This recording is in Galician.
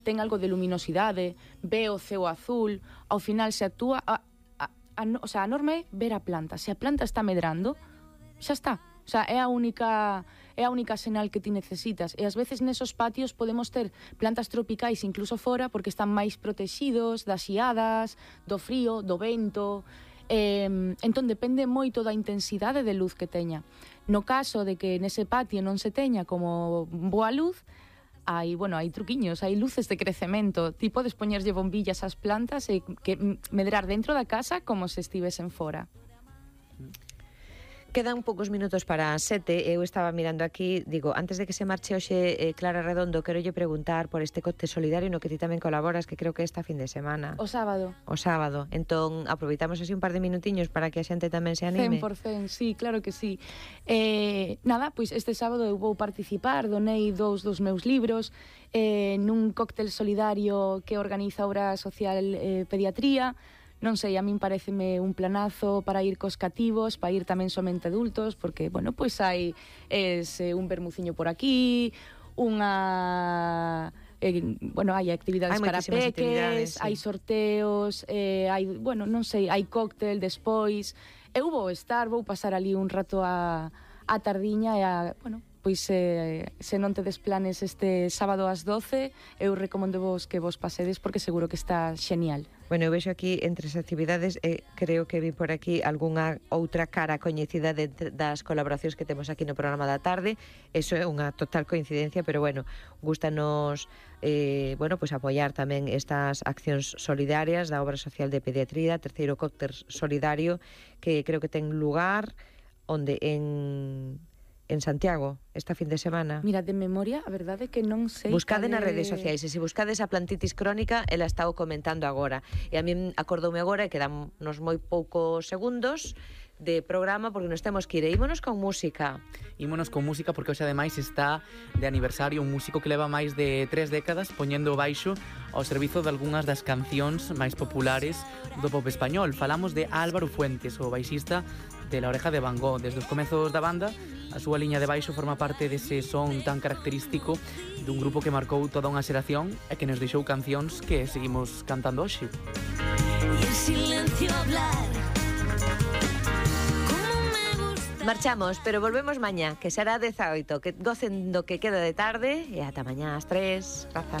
ten algo de luminosidade, ve o ceo azul, ao final se actúa... o sea, a norma é ver a planta. Se a planta está medrando, xa está. O sea, é a única sinal que ti necesitas. E ás veces nesos patios podemos ter plantas tropicais incluso fora porque están máis protegidos das xiadas, do frío, do vento... entón depende moito da intensidade de luz que teña. No caso de que nese patio non se teña como boa luz, hai truquiños, hai luces de crecemento. Ti podes poñerlle bombillas ás plantas e que medrar dentro da casa como se estivesen fora. Quedan poucos minutos para as 7. Eu estaba mirando aquí, digo, antes de que se marche hoxe Clara Redondo, quero lle preguntar por este cóctel solidario no que ti tamén colaboras, que creo que esta fin de semana. O sábado. Entón, aproveitamos así un par de minutiños para que a xente tamén se anime. 100%, sí, claro que sí. Nada, pois este sábado eu vou participar, donei 2 dos meus libros nun cóctel solidario que organiza Obra Social Pediatría. Non sei, a min pareceme un planazo para ir cos cativos, para ir tamén somente adultos, porque, bueno, pois hai un vermuciño por aquí, hai actividades para peques, hai sorteos, hai, non sei, hai cóctel despois. Eu vou pasar ali un rato a tardiña e pois se non tedes planes este sábado ás 12, eu recomendo vos que vos pasedes porque seguro que está xenial. Bueno, eu vexo aquí entre as actividades, creo que vi por aquí algunha outra cara coñecida das colaboracións que temos aquí no programa da tarde. Eso é unha total coincidencia, pero bueno, gústanos pois apoiar tamén estas accións solidarias da Obra Social de Pediatría, terceiro cóctel solidario que creo que ten lugar onde en Santiago, esta fin de semana. Mira, de memoria, a verdade é que non sei... Buscade nas redes sociais, e se buscades a plantitis crónica, ela está o comentando agora. E a min acordoume agora, e quedamos moi poucos segundos de programa, porque nos temos que ir. E ímonos con música. Ímonos con música, porque hoxe ademais está de aniversario un músico que leva máis de 3 décadas poñendo o baixo ao servizo de algunhas das cancións máis populares do pop español. Falamos de Álvaro Fuentes, o baixista de La Oreja de Van Gogh. Desde os comezos da banda, a súa liña de baixo forma parte dese son tan característico dun grupo que marcou toda unha xeración e que nos deixou cancións que seguimos cantando hoxe. Y el silencio hablar. Marchamos, pero volvemos mañá, que será 18, que gocen do que queda de tarde e ata mañá ás 3. Grazas.